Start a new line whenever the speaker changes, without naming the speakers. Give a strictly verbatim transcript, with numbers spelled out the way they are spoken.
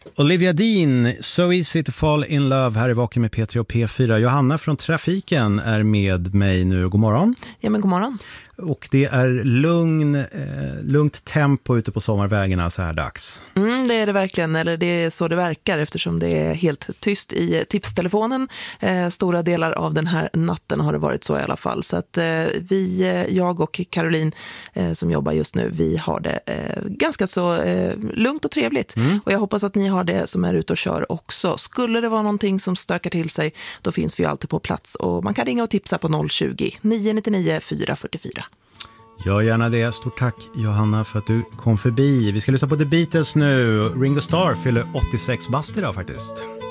Olivia Dean, So Easy to Fall in Love, här är Vaken med P tre och P fyra. Johanna från Trafiken är med mig nu. God morgon.
Ja, men god morgon.
Och det är lugn, eh, lugnt tempo ute på sommarvägarna så här dags.
Mm, det är det verkligen, eller det är så det verkar eftersom det är helt tyst i tipstelefonen. Eh, stora delar av den här natten har det varit så i alla fall. Så att eh, vi, jag och Caroline eh, som jobbar just nu, vi har det eh, ganska så eh, lugnt och trevligt. Mm. Och jag hoppas att ni har det som är ute och kör också. Skulle det vara någonting som stökar till sig, då finns vi alltid på plats. Och man kan ringa och tipsa på noll tjugo, nio nio nio, fyra fyra fyra.
Gör gärna det. Stort tack Johanna för att du kom förbi. Vi ska lyssna på The Beatles nu. Ringo Starr fyller åttiosex bast idag faktiskt.